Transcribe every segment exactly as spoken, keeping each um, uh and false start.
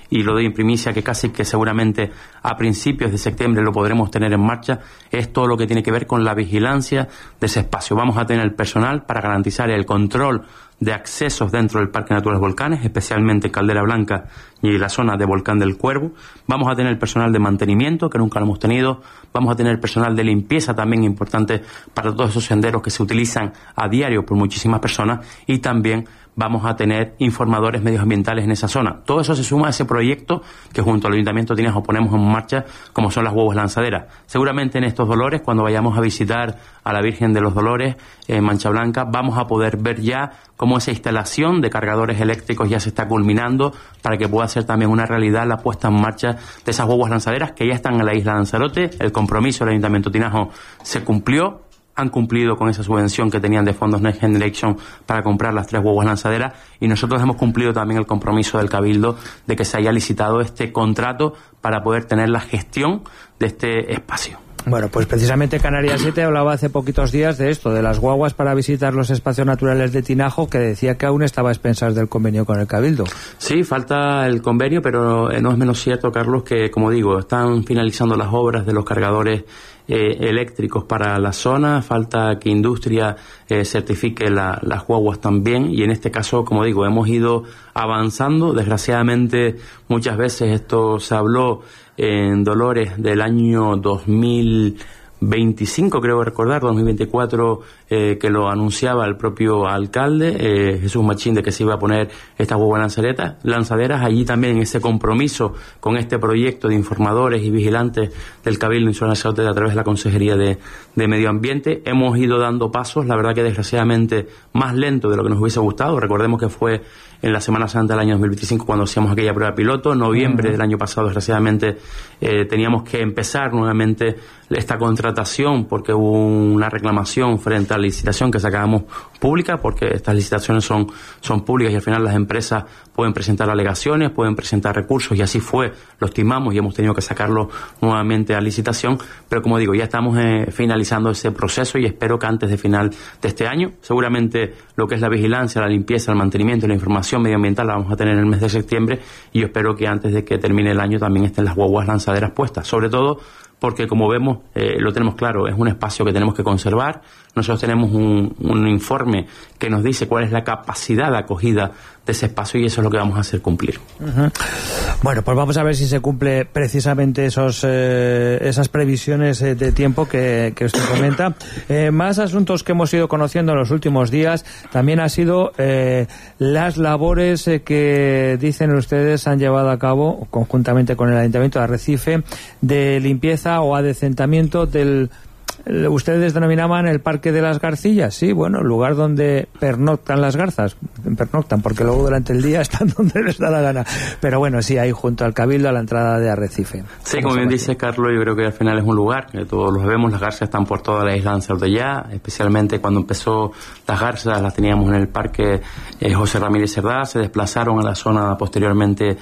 y lo doy en primicia, que casi que seguramente a principios de septiembre lo podremos tener en marcha, es todo lo que tiene que ver con la vigilancia de ese espacio. Vamos a tener el personal para garantizar el control de accesos dentro del Parque Natural de los Volcanes, especialmente Caldera Blanca y la zona de Volcán del Cuervo. Vamos a tener el personal de mantenimiento, que nunca lo hemos tenido. Vamos a tener el personal de limpieza, también importante para todos esos senderos que se utilizan a diario por muchísimas personas. Y también vamos a tener informadores medioambientales en esa zona. Todo eso se suma a ese proyecto que junto al Ayuntamiento de Tinajo ponemos en marcha, como son las huevos lanzaderas. Seguramente en estos Dolores, cuando vayamos a visitar a la Virgen de los Dolores en Mancha Blanca, vamos a poder ver ya cómo esa instalación de cargadores eléctricos ya se está culminando para que pueda ser también una realidad la puesta en marcha de esas huevos lanzaderas que ya están en la isla de Lanzarote. El compromiso del Ayuntamiento de Tinajo se cumplió. Han cumplido con esa subvención que tenían de fondos Next Generation para comprar las tres huevos lanzaderas, y nosotros hemos cumplido también el compromiso del Cabildo de que se haya licitado este contrato para poder tener la gestión de este espacio. Bueno, pues precisamente Canarias siete hablaba hace poquitos días de esto, de las guaguas para visitar los espacios naturales de Tinajo, que decía que aún estaba a expensas del convenio con el Cabildo. Sí, falta el convenio, pero no es menos cierto, Carlos, que, como digo, están finalizando las obras de los cargadores eh, eléctricos para la zona. Falta que Industria eh, certifique la, las guaguas también, y en este caso, como digo, hemos ido avanzando. Desgraciadamente, muchas veces esto se habló en Dolores del año dos mil veinticinco, creo recordar, dos mil veinticuatro, eh, que lo anunciaba el propio alcalde, eh, Jesús Machín, de que se iba a poner estas huevas lanzaderas, lanzaderas. Allí también ese compromiso con este proyecto de informadores y vigilantes del Cabildo Insular Lanzarote a través de la Consejería de, de Medio Ambiente. Hemos ido dando pasos, la verdad que desgraciadamente más lento de lo que nos hubiese gustado. Recordemos que fue en la Semana Santa del año dos mil veinticinco cuando hacíamos aquella prueba piloto. En noviembre uh-huh. del año pasado, desgraciadamente, eh, teníamos que empezar nuevamente esta contratación porque hubo una reclamación frente a la licitación que sacábamos pública, porque estas licitaciones son, son públicas y al final las empresas pueden presentar alegaciones, pueden presentar recursos, y así fue, lo estimamos y hemos tenido que sacarlo nuevamente a licitación. Pero como digo, ya estamos eh, finalizando ese proceso y espero que antes de final de este año, seguramente lo que es la vigilancia, la limpieza, el mantenimiento y la información medioambiental la vamos a tener en el mes de septiembre, y yo espero que antes de que termine el año también estén las guaguas lanzaderas puestas, sobre todo porque, como vemos, eh, lo tenemos claro, es un espacio que tenemos que conservar. Nosotros tenemos un, un informe que nos dice cuál es la capacidad de acogida de ese espacio, y eso es lo que vamos a hacer cumplir. Uh-huh. Bueno, pues vamos a ver si se cumple precisamente esos eh, esas previsiones eh, de tiempo que, que usted comenta. Eh, más asuntos que hemos ido conociendo en los últimos días también ha sido eh, las labores eh, que dicen ustedes han llevado a cabo conjuntamente con el Ayuntamiento de Arrecife de limpieza o adecentamiento del, ustedes denominaban el Parque de las Garcillas, sí, bueno, lugar donde pernoctan las garzas, pernoctan porque luego durante el día están donde les da la gana, pero bueno, sí, ahí junto al Cabildo a la entrada de Arrecife. Sí, como bien dice Carlos, yo creo que al final es un lugar que todos los vemos, las garzas están por toda la isla de Lanzarote ya, especialmente cuando empezó las garzas, las teníamos en el Parque eh, José Ramírez Cerdá, se desplazaron a la zona posteriormente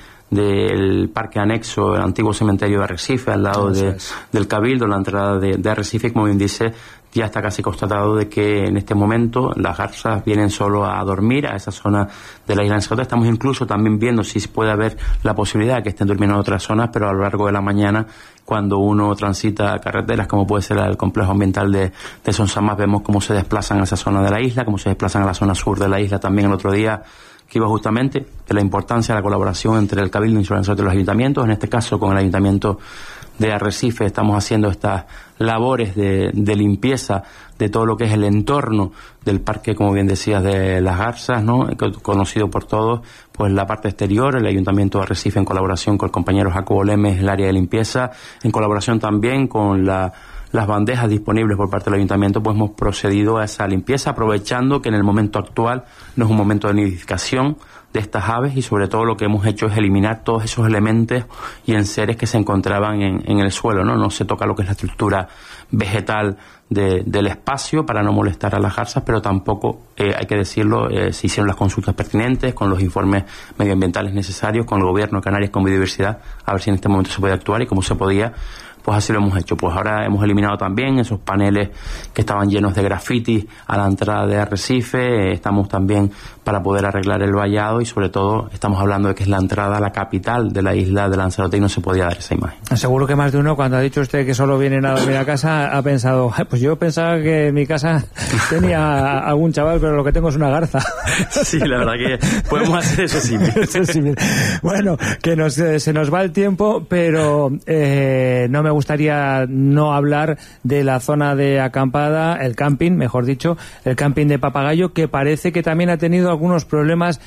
del parque anexo, el antiguo cementerio de Arrecife, al lado de, del Cabildo, la entrada de, de Arrecife. Como bien dice, ya está casi constatado de que en este momento las garzas vienen solo a dormir a esa zona de la isla de Lanzarote. Estamos incluso también viendo si puede haber la posibilidad de que estén durmiendo en otras zonas, pero a lo largo de la mañana, cuando uno transita carreteras como puede ser el complejo ambiental de, de Son Samás, vemos cómo se desplazan a esa zona de la isla, cómo se desplazan a la zona sur de la isla. También el otro día que iba justamente de la importancia de la colaboración entre el Cabildo Insular Lanzarote y los ayuntamientos. En este caso, con el Ayuntamiento de Arrecife, estamos haciendo estas labores de, de limpieza de todo lo que es el entorno del parque, como bien decías, de las garzas, ¿no? Conocido por todos, pues la parte exterior, el Ayuntamiento de Arrecife en colaboración con el compañero Jacobo Lemes, el área de limpieza, en colaboración también con la las bandejas disponibles por parte del Ayuntamiento, pues hemos procedido a esa limpieza, aprovechando que en el momento actual no es un momento de nidificación de estas aves, y sobre todo lo que hemos hecho es eliminar todos esos elementos y enseres que se encontraban en, en el suelo, ¿no? No se toca lo que es la estructura vegetal de, del espacio para no molestar a las garzas, pero tampoco, eh, hay que decirlo, eh, se hicieron las consultas pertinentes con los informes medioambientales necesarios, con el Gobierno de Canarias, con Biodiversidad, a ver si en este momento se puede actuar y cómo se podía, pues así lo hemos hecho. Pues ahora hemos eliminado también esos paneles que estaban llenos de grafitis a la entrada de Arrecife, estamos también para poder arreglar el vallado y sobre todo estamos hablando de que es la entrada a la capital de la isla de Lanzarote y no se podía dar esa imagen. Seguro que más de uno, cuando ha dicho usted que solo vienen a dormir a casa, ha pensado, pues yo pensaba que en mi casa tenía algún chaval, pero lo que tengo es una garza. Sí, la verdad que podemos hacer eso sí. Bueno, que nos, eh, se nos va el tiempo, pero eh, no me gustaría no hablar de la zona de acampada, el camping, mejor dicho, el camping de Papagayo, que parece que también ha tenido algunos problemas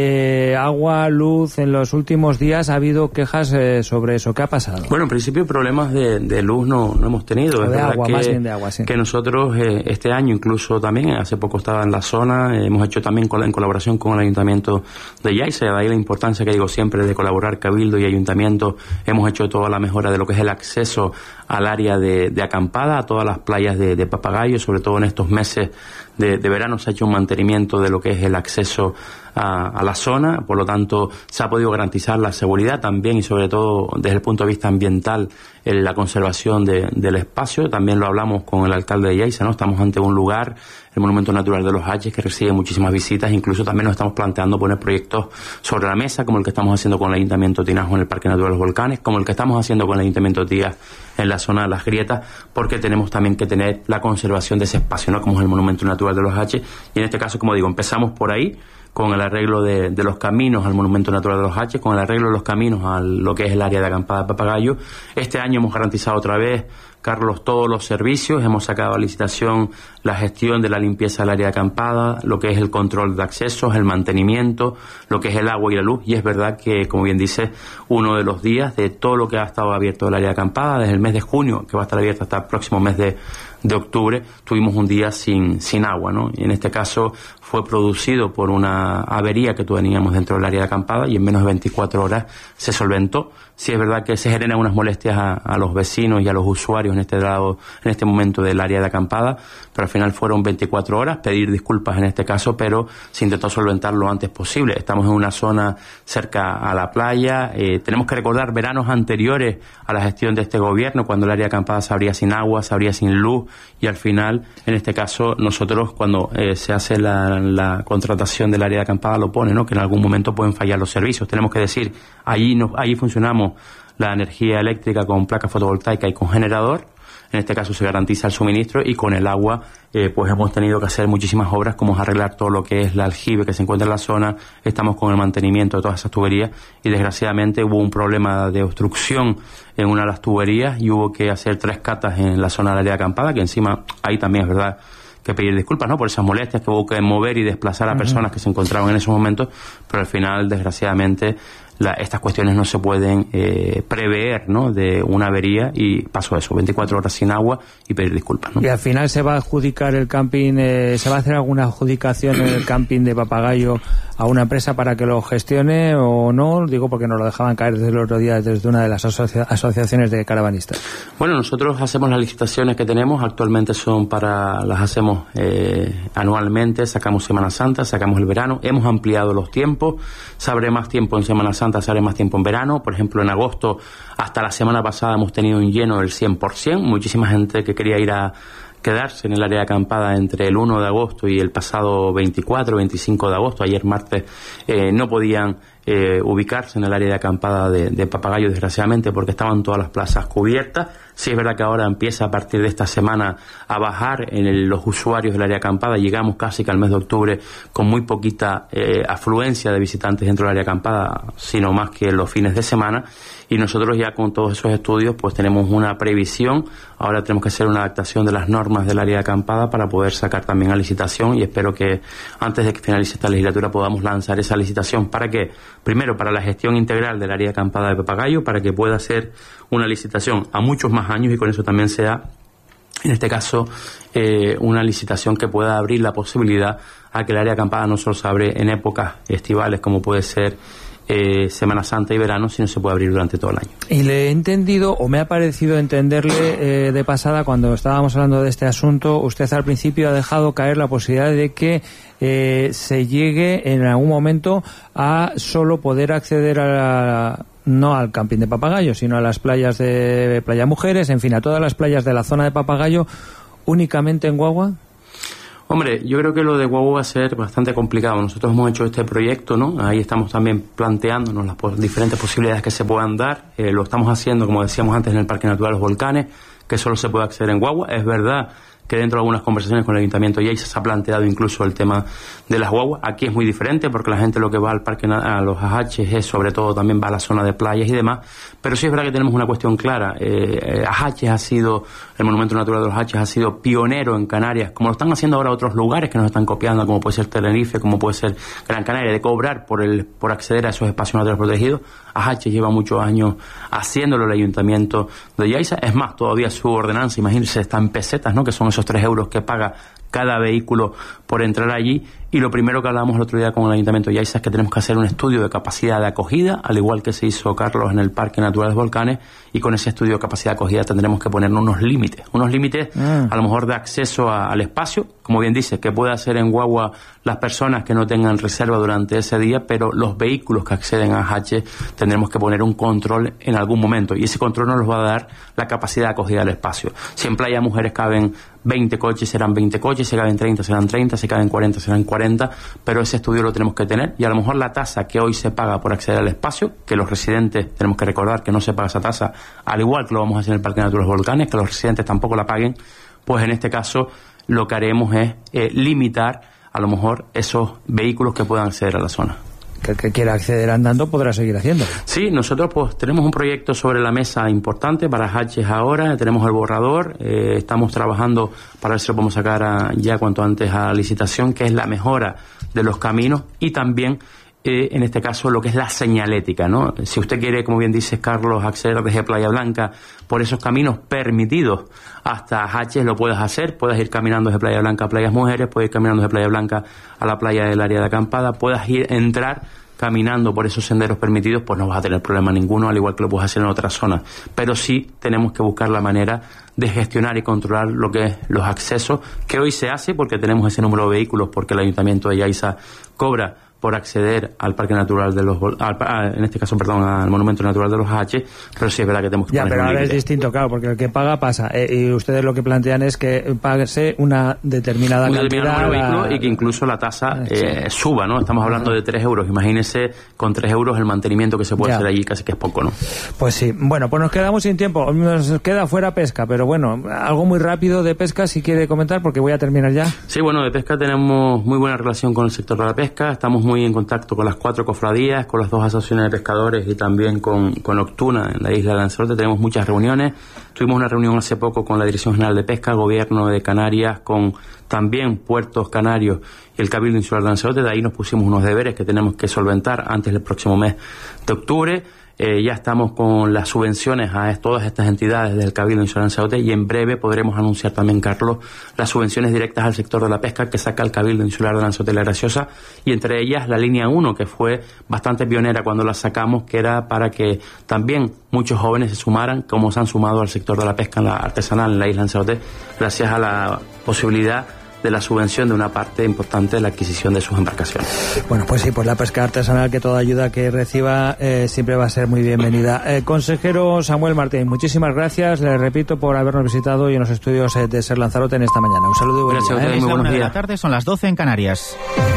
de agua, luz en los últimos días. Ha habido quejas eh, sobre eso. ¿Qué ha pasado? Bueno, en principio problemas de, de luz no, no hemos tenido. Es de agua, que, más bien de agua, sí. Que nosotros eh, este año, incluso también, hace poco estaba en la zona, eh, hemos hecho también en colaboración con el Ayuntamiento de Yaiza, de ahí la importancia que digo siempre de colaborar Cabildo y Ayuntamiento. Hemos hecho toda la mejora de lo que es el acceso al área de, de acampada, a todas las playas de, de Papagayo, sobre todo en estos meses de, de verano se ha hecho un mantenimiento de lo que es el acceso a, a la zona, por lo tanto se ha podido garantizar la seguridad también y sobre todo desde el punto de vista ambiental en la conservación de, del espacio. También lo hablamos con el alcalde de Yaiza, ¿no? Estamos ante un lugar, el Monumento Natural de los Haches, que recibe muchísimas visitas, incluso también nos estamos planteando poner proyectos sobre la mesa, como el que estamos haciendo con el Ayuntamiento de Tinajo en el Parque Natural de los Volcanes, como el que estamos haciendo con el Ayuntamiento de Tías en la zona de las Grietas, porque tenemos también que tener la conservación de ese espacio, ¿no? Como es el Monumento Natural de los Haches, y en este caso, como digo, empezamos por ahí, con el arreglo de, de los caminos al Monumento Natural de los Haches, con el arreglo de los caminos a lo que es el área de acampada de Papagayo. Este año hemos garantizado otra vez, Carlos, todos los servicios, hemos sacado a licitación la gestión de la limpieza del área de acampada, lo que es el control de accesos, el mantenimiento, lo que es el agua y la luz, y es verdad que, como bien dice, uno de los días de todo lo que ha estado abierto el área de acampada, desde el mes de junio, que va a estar abierto hasta el próximo mes de, de octubre, tuvimos un día sin, sin agua, ¿no? Y en este caso fue producido por una avería que teníamos dentro del área de acampada y en menos de veinticuatro horas se solventó. Sí es verdad que se generan unas molestias a, a los vecinos y a los usuarios en este lado, en este momento del área de acampada, pero al final fueron veinticuatro horas, pedir disculpas en este caso, pero se intentó solventar lo antes posible. Estamos en una zona cerca a la playa, eh, tenemos que recordar veranos anteriores a la gestión de este gobierno, cuando el área de acampada se abría sin agua, se abría sin luz, y al final, en este caso, nosotros cuando eh, se hace la, la contratación del área de acampada lo pone, ¿no? Que en algún momento pueden fallar los servicios. Tenemos que decir, allí, no, allí funcionamos la energía eléctrica con placa fotovoltaica y con generador. En este caso se garantiza el suministro, y con el agua eh, pues hemos tenido que hacer muchísimas obras, como es arreglar todo lo que es el aljibe que se encuentra en la zona. Estamos con el mantenimiento de todas esas tuberías y desgraciadamente hubo un problema de obstrucción en una de las tuberías y hubo que hacer tres catas en la zona del área de acampada, que encima ahí también es verdad que pedir disculpas, ¿no? Por esas molestias que hubo que mover y desplazar a personas que se encontraban en esos momentos, pero al final, desgraciadamente, la, estas cuestiones no se pueden eh, prever, ¿no? De una avería, y pasó eso, veinticuatro horas sin agua y pedir disculpas, ¿no? Y al final se va a adjudicar el camping, eh, ¿se va a hacer alguna adjudicación en el camping de Papagayo a una empresa para que lo gestione o no? Digo porque nos lo dejaban caer desde el otro día desde una de las asocia asociaciones de caravanistas. Bueno, nosotros hacemos las licitaciones que tenemos, actualmente son para, las hacemos eh, anualmente, sacamos Semana Santa, sacamos el verano, hemos ampliado los tiempos, se abre más tiempo en Semana Santa, se abre más tiempo en verano. Por ejemplo, en agosto, hasta la semana pasada hemos tenido un lleno del cien por ciento, muchísima gente que quería ir a quedarse en el área de acampada entre el uno de agosto y el pasado veinticuatro, veinticinco de agosto, ayer martes, eh, no podían eh, ubicarse en el área de acampada de, de Papagayo, desgraciadamente, porque estaban todas las plazas cubiertas. Sí es verdad que ahora empieza a partir de esta semana a bajar en el, los usuarios del área de acampada. Llegamos casi que al mes de octubre con muy poquita eh, afluencia de visitantes dentro del área de acampada, sino más que en los fines de semana. Y nosotros ya con todos esos estudios pues tenemos una previsión. Ahora tenemos que hacer una adaptación de las normas del área de acampada para poder sacar también a licitación, y espero que antes de que finalice esta legislatura podamos lanzar esa licitación. ¿Para qué? Primero, para la gestión integral del área de acampada de Papagayo, para que pueda ser una licitación a muchos más años y con eso también sea, en este caso, eh, una licitación que pueda abrir la posibilidad a que el área de acampada no solo se abre en épocas estivales como puede ser Eh, Semana Santa y verano, sino se puede abrir durante todo el año. Y le he entendido, o me ha parecido entenderle eh, de pasada, cuando estábamos hablando de este asunto, usted al principio ha dejado caer la posibilidad de que eh, se llegue en algún momento a solo poder acceder a la, no al camping de Papagayo, sino a las playas de Playa Mujeres, en fin, a todas las playas de la zona de Papagayo, únicamente en guagua? Hombre, yo creo que lo de guagua va a ser bastante complicado. Nosotros hemos hecho este proyecto, ¿no? Ahí estamos también planteándonos las pos- diferentes posibilidades que se puedan dar. Eh, lo estamos haciendo, como decíamos antes, en el Parque Natural Los Volcanes, que solo se puede acceder en guagua. Es verdad que dentro de algunas conversaciones con el Ayuntamiento ya se ha planteado incluso el tema de las guaguas. Aquí es muy diferente porque la gente lo que va al parque, a los ajaches, es sobre todo también va a la zona de playas y demás, pero sí es verdad que tenemos una cuestión clara. eh, Ajaches ha sido, el Monumento Natural de los Ajaches ha sido pionero en Canarias, como lo están haciendo ahora otros lugares que nos están copiando, como puede ser Tenerife, como puede ser Gran Canaria, de cobrar por el por acceder a esos espacios naturales protegidos. Ajaches lleva muchos años haciéndolo el Ayuntamiento de Yaiza. Es más, todavía su ordenanza, imagínense, está en pesetas, ¿no? Que son esos tres euros que paga cada vehículo por entrar allí. Y lo primero que hablábamos el otro día con el Ayuntamiento de Yaiza es que tenemos que hacer un estudio de capacidad de acogida, al igual que se hizo, Carlos, en el Parque Natural de los Volcanes, y con ese estudio de capacidad de acogida tendremos que ponernos unos límites, unos límites mm. a lo mejor de acceso a, al espacio, como bien dice, que puede hacer en guagua las personas que no tengan reserva durante ese día, pero los vehículos que acceden a Ajache tendremos que poner un control en algún momento, y ese control nos los va a dar la capacidad de acogida del espacio. Si en Playa Mujeres caben veinte coches, serán veinte coches, si caben treinta, serán treinta, si caben cuarenta, serán cuarenta, pero ese estudio lo tenemos que tener, y a lo mejor la tasa que hoy se paga por acceder al espacio, que los residentes, tenemos que recordar que no se paga esa tasa, al igual que lo vamos a hacer en el Parque Natural de los Volcanes, que los residentes tampoco la paguen, pues en este caso lo que haremos es eh, limitar a lo mejor esos vehículos que puedan acceder a la zona. Que el que quiera acceder andando podrá seguir haciendo. Sí, nosotros pues tenemos un proyecto sobre la mesa importante para Ajaches ahora, tenemos el borrador, eh, estamos trabajando para ver si lo podemos sacar a, ya cuanto antes a licitación, que es la mejora de los caminos y también Eh, en este caso lo que es la señalética, ¿no? Si usted quiere, como bien dice Carlos, acceder desde Playa Blanca por esos caminos permitidos hasta Ajaches, lo puedes hacer, puedes ir caminando desde Playa Blanca a Playas Mujeres, puedes ir caminando desde Playa Blanca a la playa del área de acampada, puedes ir, entrar caminando por esos senderos permitidos, pues no vas a tener problema ninguno, al igual que lo puedes hacer en otras zonas. Pero sí tenemos que buscar la manera de gestionar y controlar lo que es los accesos, que hoy se hace porque tenemos ese número de vehículos, porque el Ayuntamiento de Yaiza cobra por acceder al Parque Natural de los al, a, en este caso, perdón, al Monumento Natural de los Ajaches, pero sí es verdad que tenemos que ya, poner pero un ahora límite. Es distinto, claro, porque el que paga pasa, eh, y ustedes lo que plantean es que pague una determinada un cantidad determinado número de la... vehículos y que incluso la tasa sí. eh, suba, ¿no? Estamos hablando de tres euros, imagínese con tres euros el mantenimiento que se puede ya. hacer allí, casi que es poco, ¿no? Pues sí, bueno, pues nos quedamos sin tiempo, nos queda fuera pesca, pero bueno, algo muy rápido de pesca si quiere comentar, porque voy a terminar ya. Sí, bueno, de pesca tenemos muy buena relación con el sector de la pesca, estamos muy en contacto con las cuatro cofradías, con las dos asociaciones de pescadores y también con, con Octuna en la isla de Lanzarote. Tenemos muchas reuniones. Tuvimos una reunión hace poco con la Dirección General de Pesca, Gobierno de Canarias, con también Puertos Canarios y el Cabildo Insular de Lanzarote. De ahí nos pusimos unos deberes que tenemos que solventar antes del próximo mes de octubre. Eh, ya estamos con las subvenciones a todas estas entidades del Cabildo Insular de Lanzarote y en breve podremos anunciar también, Carlos, las subvenciones directas al sector de la pesca que saca el Cabildo Insular de Lanzarote y La Graciosa, y entre ellas la línea uno, que fue bastante pionera cuando la sacamos, que era para que también muchos jóvenes se sumaran, como se han sumado al sector de la pesca en la artesanal en la isla de Lanzarote, gracias a la posibilidad de la subvención de una parte importante de la adquisición de sus embarcaciones. Bueno, pues sí, pues la pesca artesanal, que toda ayuda que reciba eh, siempre va a ser muy bienvenida. Eh, consejero Samuel Martín, muchísimas gracias, le repito, por habernos visitado y en los estudios eh, de Ser Lanzarote en esta mañana. Un saludo y buen gracias día. A ¿eh? es la una de la tarde, son las doce en Canarias.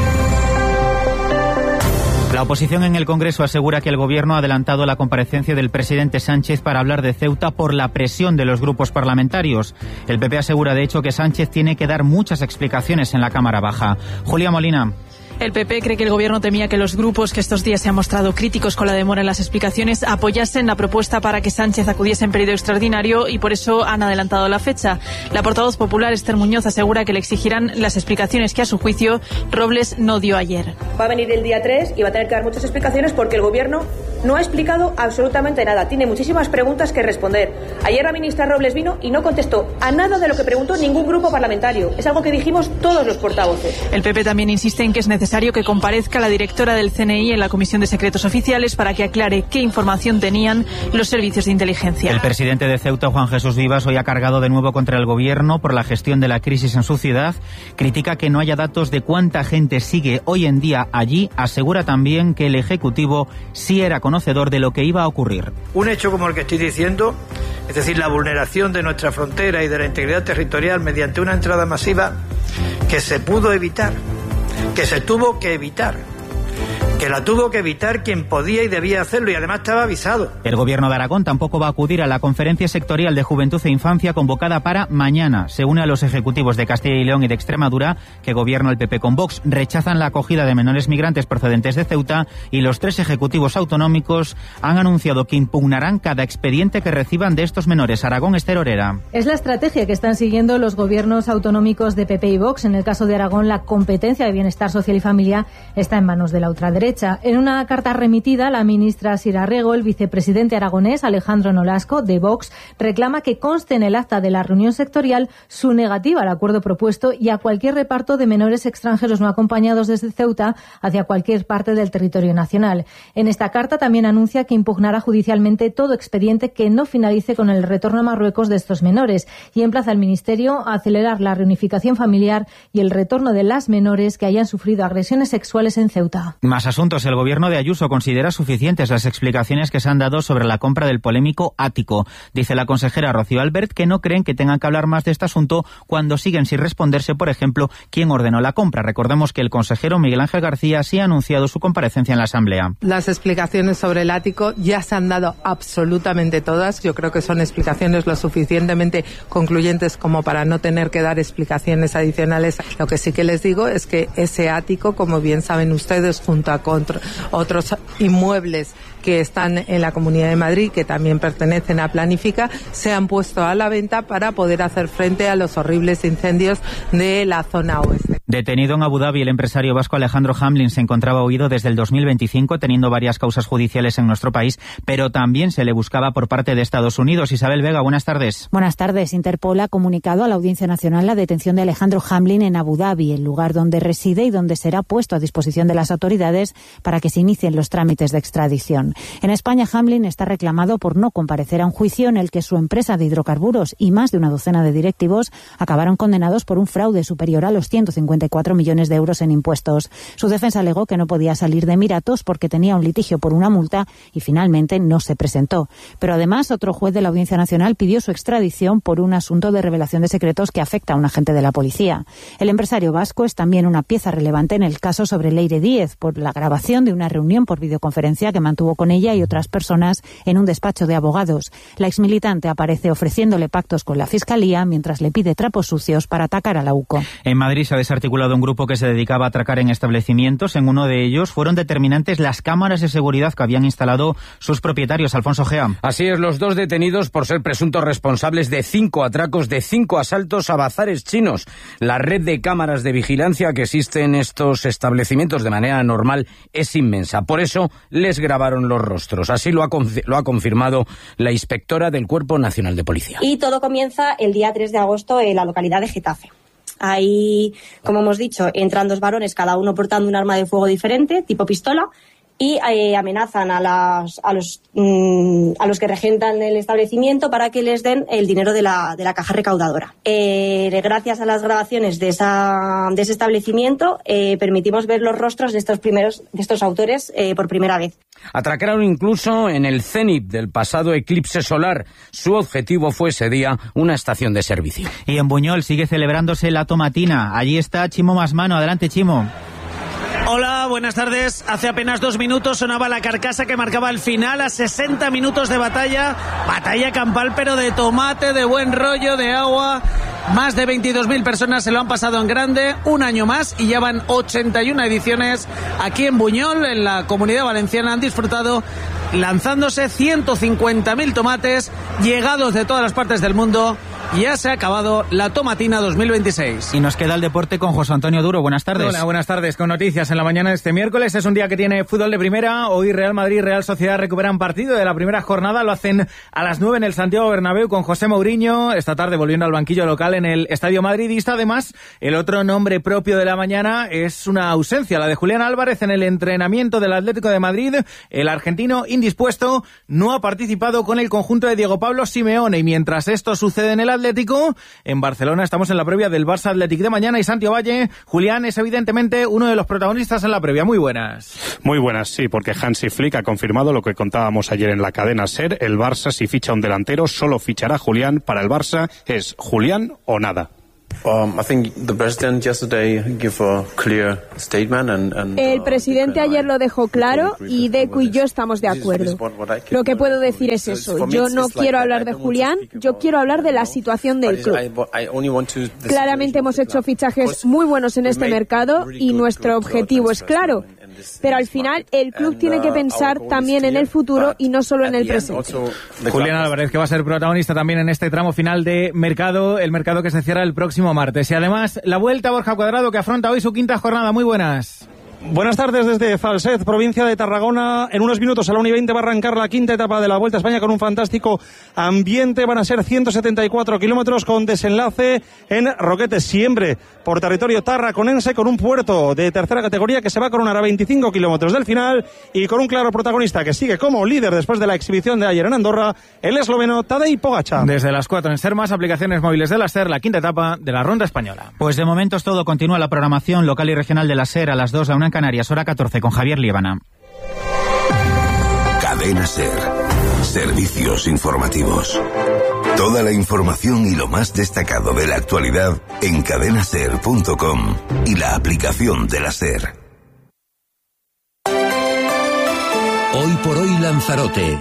La oposición en el Congreso asegura que el Gobierno ha adelantado la comparecencia del presidente Sánchez para hablar de Ceuta por la presión de los grupos parlamentarios. El P P asegura, de hecho, que Sánchez tiene que dar muchas explicaciones en la Cámara Baja. Julia Molina. El P P cree que el Gobierno temía que los grupos que estos días se han mostrado críticos con la demora en las explicaciones apoyasen la propuesta para que Sánchez acudiese en periodo extraordinario y por eso han adelantado la fecha. La portavoz popular, Esther Muñoz, asegura que le exigirán las explicaciones que, a su juicio, Robles no dio ayer. Va a venir el día tres y va a tener que dar muchas explicaciones porque el Gobierno no ha explicado absolutamente nada. Tiene muchísimas preguntas que responder. Ayer la ministra Robles vino y no contestó a nada de lo que preguntó ningún grupo parlamentario. Es algo que dijimos todos los portavoces. El P P también insiste en que es necesario que comparezca la directora del C N I en la Comisión de Secretos Oficiales para que aclare qué información tenían los servicios de inteligencia. El presidente de Ceuta, Juan Jesús Vivas, hoy ha cargado de nuevo contra el Gobierno por la gestión de la crisis en su ciudad. Critica que no haya datos de cuánta gente sigue hoy en día allí. Asegura también que el Ejecutivo sí era consciente conocedor de lo que iba a ocurrir. Un hecho como el que estoy diciendo, es decir, la vulneración de nuestra frontera y de la integridad territorial mediante una entrada masiva que se pudo evitar, que se tuvo que evitar, que la tuvo que evitar quien podía y debía hacerlo, y además estaba avisado. El Gobierno de Aragón tampoco va a acudir a la Conferencia Sectorial de Juventud e Infancia convocada para mañana. Se une a los ejecutivos de Castilla y León y de Extremadura, que gobierna el P P con Vox, rechazan la acogida de menores migrantes procedentes de Ceuta, y los tres ejecutivos autonómicos han anunciado que impugnarán cada expediente que reciban de estos menores. Aragón, Ester Orera. Es la estrategia que están siguiendo los gobiernos autonómicos de P P y Vox. En el caso de Aragón, la competencia de bienestar social y familia está en manos de la ultraderecha. En una carta remitida, la ministra Sira Rego, el vicepresidente aragonés Alejandro Nolasco, de Vox, reclama que conste en el acta de la reunión sectorial su negativa al acuerdo propuesto y a cualquier reparto de menores extranjeros no acompañados desde Ceuta hacia cualquier parte del territorio nacional. En esta carta también anuncia que impugnará judicialmente todo expediente que no finalice con el retorno a Marruecos de estos menores y emplaza al Ministerio a acelerar la reunificación familiar y el retorno de las menores que hayan sufrido agresiones sexuales en Ceuta. Más asuntos. El Gobierno de Ayuso considera suficientes las explicaciones que se han dado sobre la compra del polémico ático. Dice la consejera Rocío Albert que no creen que tengan que hablar más de este asunto cuando siguen sin responderse, por ejemplo, quién ordenó la compra. Recordemos que el consejero Miguel Ángel García sí ha anunciado su comparecencia en la Asamblea. Las explicaciones sobre el ático ya se han dado absolutamente todas. Yo creo que son explicaciones lo suficientemente concluyentes como para no tener que dar explicaciones adicionales. Lo que sí que les digo es que ese ático, como bien saben ustedes, junto a otros inmuebles que están en la Comunidad de Madrid, que también pertenecen a Planifica, se han puesto a la venta para poder hacer frente a los horribles incendios de la zona oeste. Detenido en Abu Dhabi, el empresario vasco Alejandro Hamlin se encontraba huido desde el dos mil veinticinco, teniendo varias causas judiciales en nuestro país, pero también se le buscaba por parte de Estados Unidos. Isabel Vega, buenas tardes. Buenas tardes. Interpol ha comunicado a la Audiencia Nacional la detención de Alejandro Hamlin en Abu Dhabi, el lugar donde reside y donde será puesto a disposición de las autoridades para que se inicien los trámites de extradición. En España, Hamlin está reclamado por no comparecer a un juicio en el que su empresa de hidrocarburos y más de una docena de directivos acabaron condenados por un fraude superior a los ciento cincuenta y cuatro millones de euros en impuestos. Su defensa alegó que no podía salir de Emiratos porque tenía un litigio por una multa y finalmente no se presentó. Pero además, otro juez de la Audiencia Nacional pidió su extradición por un asunto de revelación de secretos que afecta a un agente de la policía. El empresario vasco es también una pieza relevante en el caso sobre Leire Díez por la grabación de una reunión por videoconferencia que mantuvo con ella y otras personas en un despacho de abogados. La exmilitante aparece ofreciéndole pactos con la Fiscalía mientras le pide trapos sucios para atacar a la U C O. En Madrid se ha desarticulado un grupo que se dedicaba a atracar en establecimientos. En uno de ellos fueron determinantes las cámaras de seguridad que habían instalado sus propietarios. Alfonso Gea. Así es, los dos detenidos por ser presuntos responsables de cinco atracos, de cinco asaltos a bazares chinos. La red de cámaras de vigilancia que existe en estos establecimientos de manera normal es inmensa. Por eso les grabaron los rostros. Así lo ha, lo ha confirmado la inspectora del Cuerpo Nacional de Policía. Y todo comienza el día tres de agosto en la localidad de Getafe. Ahí, como hemos dicho, entran dos varones, cada uno portando un arma de fuego diferente, tipo pistola, y eh, amenazan a, las, a, los, mmm, a los que regentan el establecimiento para que les den el dinero de la, de la caja recaudadora. Eh, gracias a las grabaciones de, esa, de ese establecimiento, eh, permitimos ver los rostros de estos, primeros, de estos autores eh, por primera vez. Atracaron incluso en el cénit del pasado eclipse solar. Su objetivo fue ese día una estación de servicio. Y en Buñol sigue celebrándose la tomatina. Allí está Chimo Masmano. Adelante, Chimo. Hola, buenas tardes. Hace apenas dos minutos sonaba la carcasa que marcaba el final a sesenta minutos de batalla. Batalla campal, pero de tomate, de buen rollo, de agua. Más de veintidós mil personas se lo han pasado en grande, un año más, y ya van ochenta y una ediciones aquí en Buñol, en la Comunidad Valenciana. Han disfrutado lanzándose ciento cincuenta mil tomates llegados de todas las partes del mundo. Ya se ha acabado la tomatina dos mil veintiséis. Y nos queda el deporte con José Antonio Duro. Buenas tardes. Hola, buenas tardes. Con noticias en la mañana de este miércoles. Es un día que tiene fútbol de primera. Hoy Real Madrid y Real Sociedad recuperan partido de la primera jornada. Lo hacen a las nueve en el Santiago Bernabéu con José Mourinho. Esta tarde volviendo al banquillo local en el Estadio Madridista. Además, el otro nombre propio de la mañana es una ausencia, la de Julián Álvarez en el entrenamiento del Atlético de Madrid. El argentino indispuesto no ha participado con el conjunto de Diego Pablo Simeone. Y mientras esto sucede en el Atlético, Atlético. En Barcelona estamos en la previa del Barça Athletic de mañana y Santi Ovalle, Julián, es evidentemente uno de los protagonistas en la previa. Muy buenas. Muy buenas, sí, porque Hansi Flick ha confirmado lo que contábamos ayer en la cadena SER. El Barça, si ficha un delantero, solo fichará a Julián. Para el Barça es Julián o nada. Um, I think the president yesterday gave a clear statement and, and, El presidente ayer lo dejó claro y Deco y yo estamos de acuerdo. Lo que puedo decir es eso. Yo no quiero hablar de Julián, yo quiero hablar de la situación del club. Claramente hemos hecho fichajes muy buenos en este mercado y nuestro objetivo es claro. Pero al final el club tiene que pensar también en el futuro y no solo en el presente. Julián Álvarez, que va a ser protagonista también en este tramo final de mercado, el mercado que se cierra el próximo martes. Y además la vuelta a Borja Cuadrado, que afronta hoy su quinta jornada. Muy buenas. Buenas tardes desde Falset, provincia de Tarragona. En unos minutos a la una y veinte va a arrancar la quinta etapa de la Vuelta a España con un fantástico ambiente. Van a ser ciento setenta y cuatro kilómetros con desenlace en Roquetes, siempre por territorio tarraconense, con un puerto de tercera categoría que se va a coronar a veinticinco kilómetros del final y con un claro protagonista que sigue como líder después de la exhibición de ayer en Andorra, el esloveno Tadej Pogačar. Desde las cuatro en SER, más aplicaciones móviles de la SER, la quinta etapa de la Ronda Española. Pues de momento es todo. Continúa la programación local y regional de la SER a las dos, a una en Canarias, hora catorce, con Javier Líbana. Cadena SER. Servicios informativos. Toda la información y lo más destacado de la actualidad en cadena ser punto com y la aplicación de la SER. Hoy por hoy Lanzarote.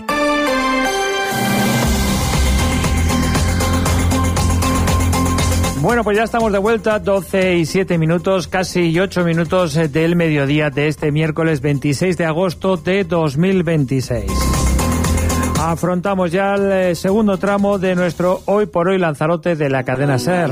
Bueno, pues ya estamos de vuelta, doce y siete minutos, casi ocho minutos del mediodía de este miércoles veintiséis de agosto de dos mil veintiséis. Afrontamos ya el segundo tramo de nuestro Hoy por Hoy Lanzarote de la cadena SER.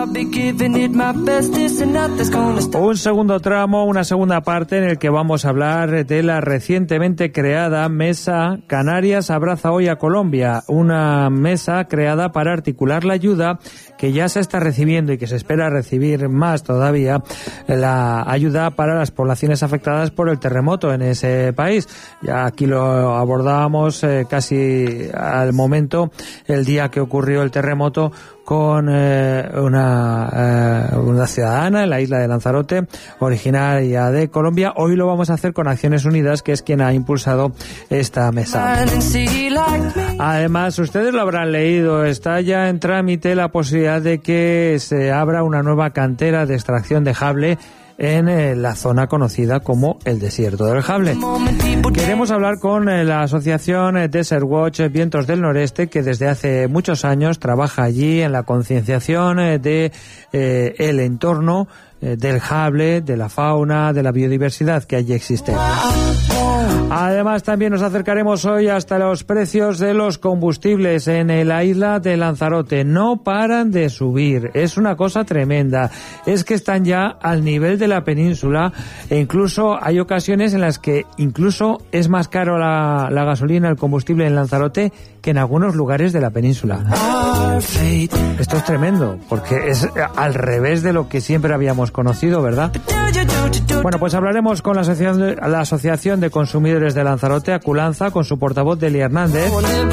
Un segundo tramo, una segunda parte en el que vamos a hablar de la recientemente creada Mesa Canarias Abraza Hoy a Colombia, una mesa creada para articular la ayuda que ya se está recibiendo y que se espera recibir más todavía, la ayuda para las poblaciones afectadas por el terremoto en ese país. Ya aquí lo abordábamos eh, casi al momento, el día que ocurrió el terremoto, con eh, una, eh, una ciudadana en la isla de Lanzarote, originaria de Colombia. Hoy lo vamos a hacer con Acciones Unidas, que es quien ha impulsado esta mesa. Además, ustedes lo habrán leído, está ya en trámite la posibilidad de que se abra una nueva cantera de extracción de jable en eh, la zona conocida como el Desierto del Jable. Queremos hablar con eh, la asociación eh, Desert Watch eh, Vientos del Noreste, que desde hace muchos años trabaja allí en la concienciación eh, de eh, el entorno eh, del jable, de la fauna, de la biodiversidad que allí existe. Además, también nos acercaremos hoy hasta los precios de los combustibles en la isla de Lanzarote. No paran de subir, es una cosa tremenda. Es que están ya al nivel de la península e incluso hay ocasiones en las que incluso es más caro la, la gasolina, el combustible en Lanzarote que en algunos lugares de la península. Esto es tremendo, porque es al revés de lo que siempre habíamos conocido, ¿verdad? Bueno, pues hablaremos con la asociación de, la asociación de Consumidores de Lanzarote, Aculanza, con su portavoz Delia Hernández.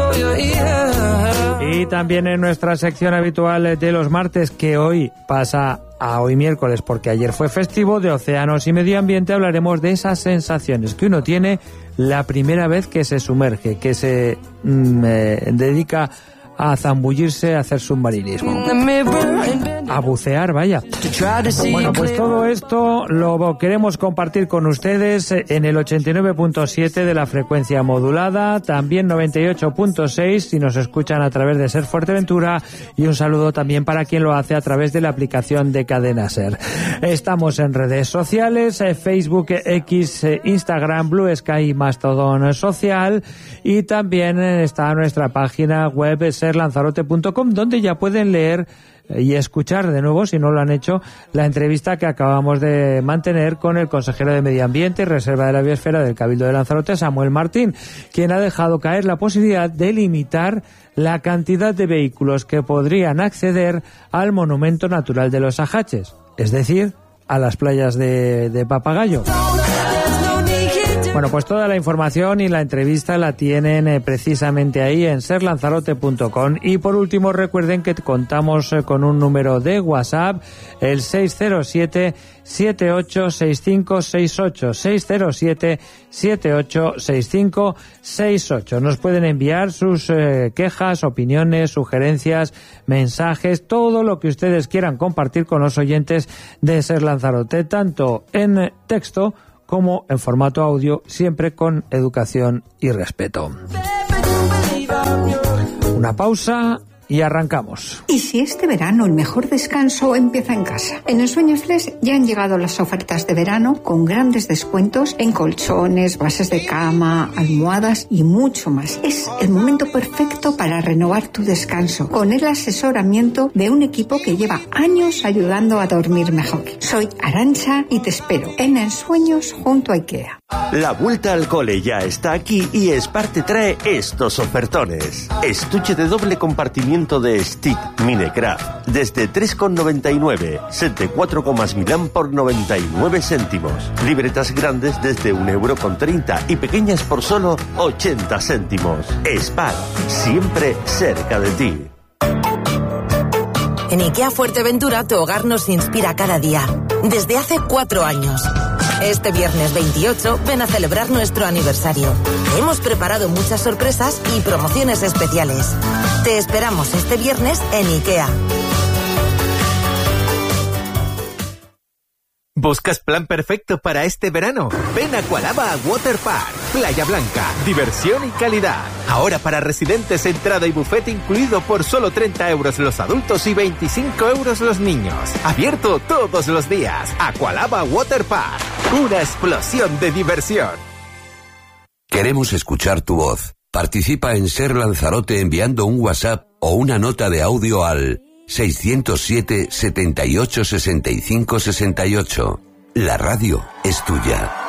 Y también en nuestra sección habitual de los martes, que hoy pasa a hoy miércoles porque ayer fue festivo, de océanos y medio ambiente, hablaremos de esas sensaciones que uno tiene la primera vez que se sumerge, que se mm, eh, dedica a zambullirse, a hacer submarinismo, a bucear, vaya. Bueno, pues todo esto lo queremos compartir con ustedes en el ochenta y nueve punto siete de la frecuencia modulada, también noventa y ocho punto seis si nos escuchan a través de SER Fuerteventura, y un saludo también para quien lo hace a través de la aplicación de Cadena SER. Estamos en redes sociales, Facebook, X, Instagram, Blue Sky y Mastodon Social, y también está nuestra página web ser lanzarote punto com, donde ya pueden leer y escuchar de nuevo, si no lo han hecho, la entrevista que acabamos de mantener con el consejero de Medio Ambiente y Reserva de la Biosfera del Cabildo de Lanzarote, Samuel Martín, quien ha dejado caer la posibilidad de limitar la cantidad de vehículos que podrían acceder al Monumento Natural de los Ajaches, es decir, a las playas de, de Papagayo. Bueno, pues toda la información y la entrevista la tienen eh, precisamente ahí en ser lanzarote punto com. Y por último, recuerden que contamos eh, con un número de WhatsApp, el seis cero siete, siete ocho seis cinco seis ocho, seis cero siete, siete ocho seis cinco seis ocho. Nos pueden enviar sus eh, quejas, opiniones, sugerencias, mensajes, todo lo que ustedes quieran compartir con los oyentes de Ser Lanzarote, tanto en texto como en formato audio, siempre con educación y respeto. Una pausa y arrancamos. ¿Y si este verano el mejor descanso empieza en casa? En el Sueño Flex ya han llegado las ofertas de verano con grandes descuentos en colchones, bases de cama, almohadas y mucho más. Es el momento perfecto para renovar tu descanso con el asesoramiento de un equipo que lleva años ayudando a dormir mejor. Soy Arantxa y te espero en Ensueños junto a IKEA. La vuelta al cole ya está aquí y Spar te trae estos ofertones. Estuche de doble compartimiento de Stick Minecraft desde tres con noventa y nueve, set de cuatro gomas Milán por noventa y nueve céntimos, libretas grandes desde un euro con treinta y pequeñas por solo ochenta céntimos. Spar, siempre cerca de ti. En IKEA Fuerteventura tu hogar nos inspira cada día, desde hace cuatro años. Este viernes veintiocho ven a celebrar nuestro aniversario. Hemos preparado muchas sorpresas y promociones especiales. Te esperamos este viernes en IKEA. ¿Buscas plan perfecto para este verano? Ven a Cualaba Water Park. Playa Blanca, diversión y calidad. Ahora para residentes, entrada y buffet incluido por solo treinta euros los adultos y veinticinco euros los niños. Abierto todos los días. Cualaba Water Park. Una explosión de diversión. Queremos escuchar tu voz. Participa en Ser Lanzarote enviando un WhatsApp o una nota de audio al seiscientos siete, setenta y ocho, sesenta y cinco, sesenta y ocho. La radio es tuya.